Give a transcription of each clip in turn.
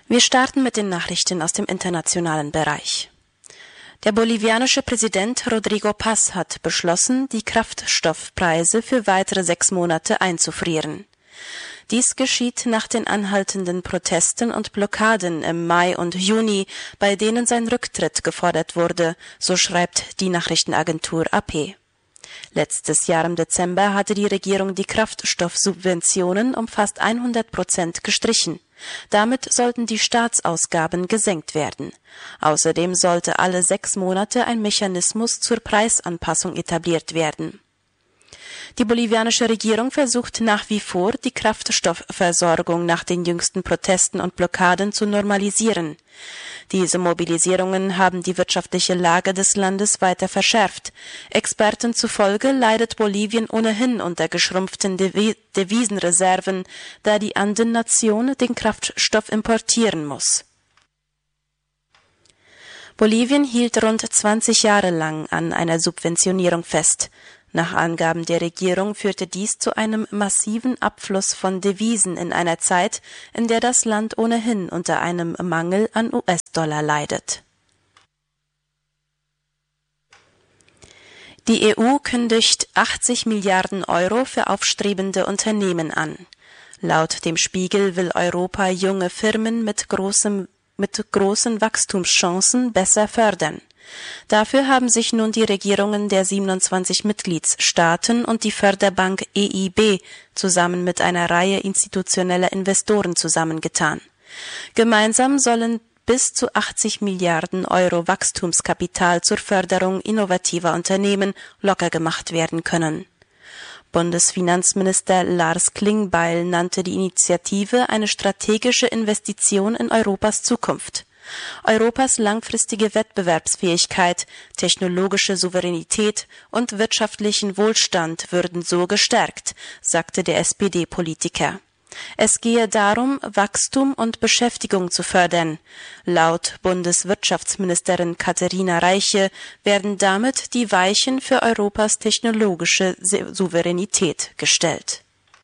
Wir starten mit den Nachrichten aus dem internationalen Bereich. Der bolivianische Präsident Rodrigo Paz hat beschlossen, die Kraftstoffpreise für weitere 6 Monate einzufrieren. Dies geschieht nach den anhaltenden Protesten und Blockaden im Mai und Juni, bei denen sein Rücktritt gefordert wurde, so schreibt die Nachrichtenagentur AP. Letztes Jahr im Dezember hatte die Regierung die Kraftstoffsubventionen um fast 100% gestrichen. Damit sollten die Staatsausgaben gesenkt werden. Außerdem sollte alle 6 Monate ein Mechanismus zur Preisanpassung etabliert werden. Die bolivianische Regierung versucht nach wie vor, die Kraftstoffversorgung nach den jüngsten Protesten und Blockaden zu normalisieren. Diese Mobilisierungen haben die wirtschaftliche Lage des Landes weiter verschärft. Experten zufolge leidet Bolivien ohnehin unter geschrumpften Devisenreserven, da die Andennation den Kraftstoff importieren muss. Bolivien hielt rund 20 Jahre lang an einer Subventionierung fest. Nach Angaben der Regierung führte dies zu einem massiven Abfluss von Devisen in einer Zeit, in der das Land ohnehin unter einem Mangel an US-Dollar leidet. Die EU kündigt 80 Milliarden Euro für aufstrebende Unternehmen an. Laut dem Spiegel will Europa junge Firmen mit großen Wachstumschancen besser fördern. Dafür haben sich nun die Regierungen der 27 Mitgliedstaaten und die Förderbank EIB zusammen mit einer Reihe institutioneller Investoren zusammengetan. Gemeinsam sollen bis zu 80 Milliarden Euro Wachstumskapital zur Förderung innovativer Unternehmen locker gemacht werden können. Bundesfinanzminister Lars Klingbeil nannte die Initiative eine strategische Investition in Europas Zukunft. Europas langfristige Wettbewerbsfähigkeit, technologische Souveränität und wirtschaftlichen Wohlstand würden so gestärkt, sagte der SPD-Politiker. Es gehe darum, Wachstum und Beschäftigung zu fördern. Laut Bundeswirtschaftsministerin Katharina Reiche werden damit die Weichen für Europas technologische Souveränität gestellt.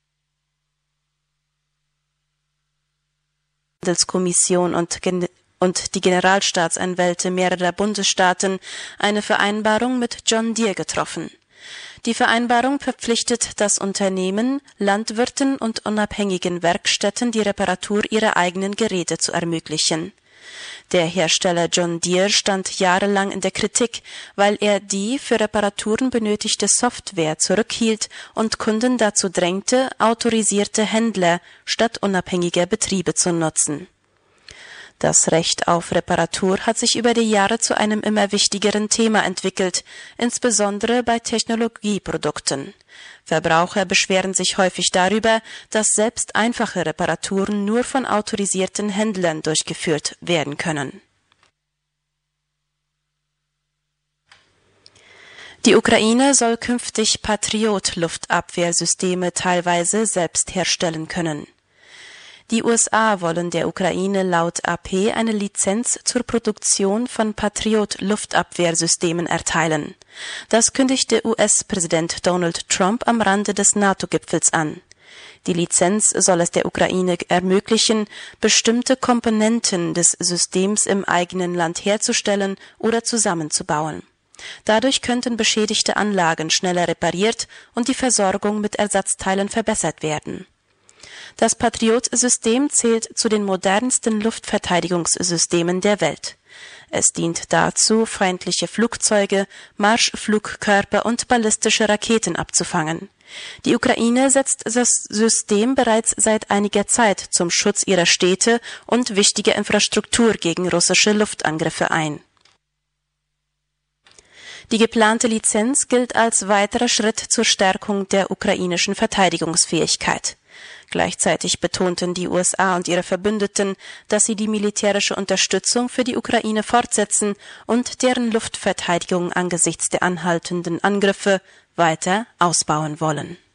Die Handelskommission und die Generalstaatsanwälte mehrerer Bundesstaaten eine Vereinbarung mit John Deere getroffen. Die Vereinbarung verpflichtet das Unternehmen, Landwirten und unabhängigen Werkstätten die Reparatur ihrer eigenen Geräte zu ermöglichen. Der Hersteller John Deere stand jahrelang in der Kritik, weil er die für Reparaturen benötigte Software zurückhielt und Kunden dazu drängte, autorisierte Händler statt unabhängiger Betriebe zu nutzen. Das Recht auf Reparatur hat sich über die Jahre zu einem immer wichtigeren Thema entwickelt, insbesondere bei Technologieprodukten. Verbraucher beschweren sich häufig darüber, dass selbst einfache Reparaturen nur von autorisierten Händlern durchgeführt werden können. Die Ukraine soll künftig Patriot-Luftabwehrsysteme teilweise selbst herstellen können. Die USA wollen der Ukraine laut AP eine Lizenz zur Produktion von Patriot-Luftabwehrsystemen erteilen. Das kündigte US-Präsident Donald Trump am Rande des NATO-Gipfels an. Die Lizenz soll es der Ukraine ermöglichen, bestimmte Komponenten des Systems im eigenen Land herzustellen oder zusammenzubauen. Dadurch könnten beschädigte Anlagen schneller repariert und die Versorgung mit Ersatzteilen verbessert werden. Das Patriot-System zählt zu den modernsten Luftverteidigungssystemen der Welt. Es dient dazu, feindliche Flugzeuge, Marschflugkörper und ballistische Raketen abzufangen. Die Ukraine setzt das System bereits seit einiger Zeit zum Schutz ihrer Städte und wichtiger Infrastruktur gegen russische Luftangriffe ein. Die geplante Lizenz gilt als weiterer Schritt zur Stärkung der ukrainischen Verteidigungsfähigkeit. Gleichzeitig betonten die USA und ihre Verbündeten, dass sie die militärische Unterstützung für die Ukraine fortsetzen und deren Luftverteidigung angesichts der anhaltenden Angriffe weiter ausbauen wollen.